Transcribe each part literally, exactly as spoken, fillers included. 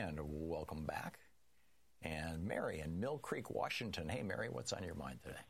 And welcome back. And Mary in Mill Creek, Washington. Hey, Mary, what's on your mind today?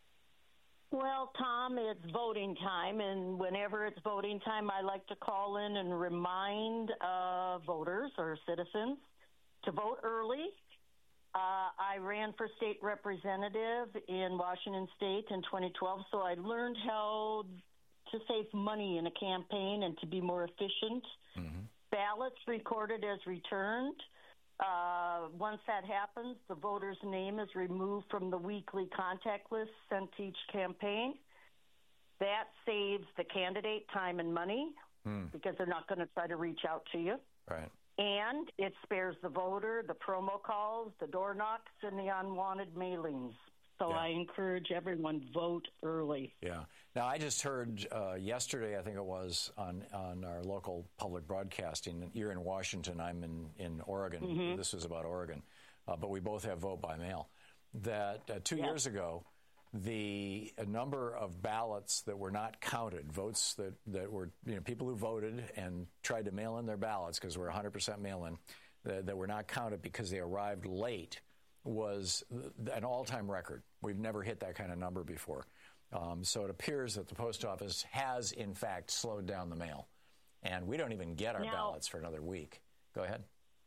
Well, Tom, it's voting time, and whenever it's voting time, I like to call in and remind uh, voters or citizens to vote early. Uh, I ran for state representative in Washington State in twenty twelve, so I learned how to save money in a campaign and to be more efficient. Mm-hmm. Ballots recorded as returned. Uh, once that happens, the voter's name is removed from the weekly contact list sent to each campaign. That saves the candidate time and money mm. because they're not going to try to reach out to you. Right. And it spares the voter the promo calls, the door knocks, and the unwanted mailings. So yeah. I encourage everyone, vote early. Yeah. Now, I just heard uh, yesterday, I think it was, on, on our local public broadcasting. You're in Washington. I'm in, in Oregon. Mm-hmm. This was about Oregon. Uh, but we both have vote by mail. That uh, two yeah. years ago, the number of ballots that were not counted, votes that, that were, you know, people who voted and tried to mail in their ballots because we're one hundred percent mail-in, that, that were not counted because they arrived late, was an all-time record. We've never hit that kind of number before. Um, so it appears that the post office has, in fact, slowed down the mail. And we don't even get our now, ballots for another week. Go ahead.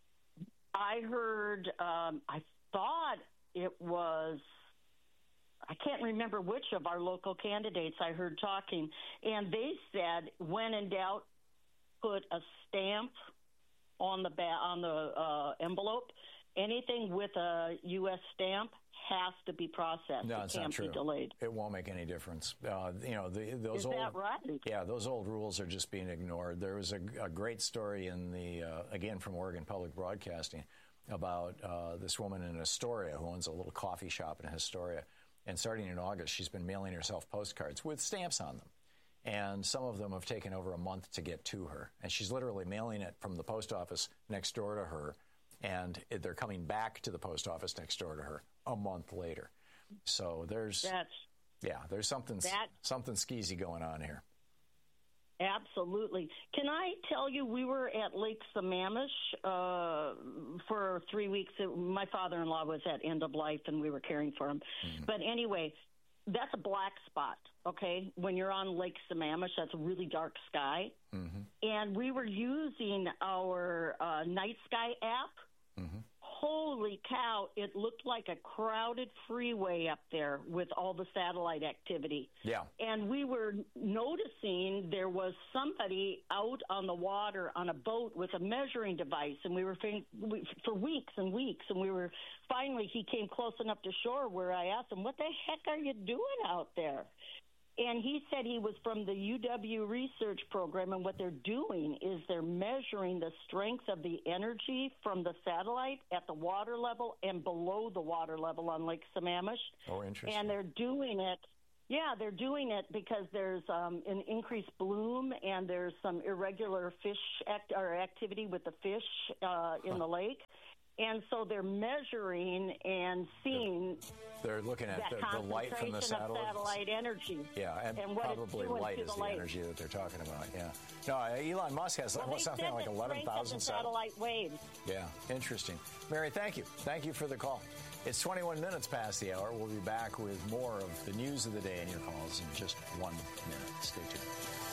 I heard, um, I thought it was, I can't remember which of our local candidates I heard talking, and they said, when in doubt, put a stamp on the, ba- on the uh, envelope. Anything with a U S stamp has to be processed. No, it it's can't not true. Be delayed. It won't make any difference. Uh, you know, the, those Is old. that right? Yeah, those old rules are just being ignored. There was a, a great story in the uh, again from Oregon Public Broadcasting about uh, this woman in Astoria who owns a little coffee shop in Astoria, and starting in August, she's been mailing herself postcards with stamps on them. And some of them have taken over a month to get to her. And she's literally mailing it from the post office next door to her. And they're coming back to the post office next door to her a month later. So there's, That's, yeah, there's something that, something skeezy going on here. Absolutely. Can I tell you, we were at Lake Sammamish uh, for three weeks. My father-in-law was at end of life, and we were caring for him. Mm-hmm. But anyway, that's a black spot, okay? When you're on Lake Sammamish, that's a really dark sky. Mm-hmm. And we were using our uh, night sky app. Mm-hmm. Holy cow, it looked like a crowded freeway up there with all the satellite activity. Yeah. And we were noticing there was somebody out on the water on a boat with a measuring device, and we were for weeks and weeks, and we were finally, he came close enough to shore where I asked him, what the heck are you doing out there? And he said he was from the U W research program, and what they're doing is they're measuring the strength of the energy from the satellite at the water level and below the water level on Lake Sammamish. Oh, interesting. And they're doing it, yeah, they're doing it because there's um, an increased bloom and there's some irregular fish act- or activity with the fish uh, in huh. the lake. And so they're measuring and seeing. They're looking at the, the light from the satellite. satellite energy. Yeah, and, and probably light is the, the energy that they're talking about. Yeah. No, Elon Musk has well, something like eleven thousand satellite waves. Yeah, interesting. Mary, thank you. Thank you for the call. It's twenty-one minutes past the hour. We'll be back with more of the news of the day and your calls in just one minute. Stay tuned.